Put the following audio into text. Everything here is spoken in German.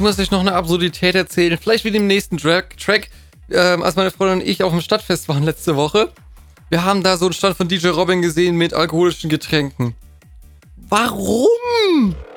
muss euch noch eine Absurdität erzählen. Vielleicht wie dem nächsten Track. Als meine Freundin und ich auf dem Stadtfest waren letzte Woche. Wir haben da so einen Stand von DJ Robin gesehen mit alkoholischen Getränken. Warum?